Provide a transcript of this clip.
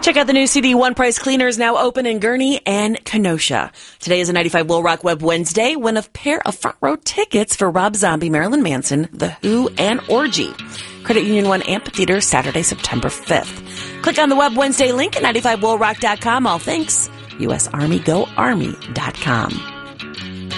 Check out the new CD One Price Cleaners, now open in Gurnee and Kenosha. Today is a 95 Will Rock Web Wednesday. Win a pair of front row tickets for Rob Zombie, Marilyn Manson, The Who, and Orgy. Credit Union 1 Amphitheater, Saturday, September 5th. Click on the Web Wednesday link at 95willrock.com. All thanks, USArmyGoArmy.com.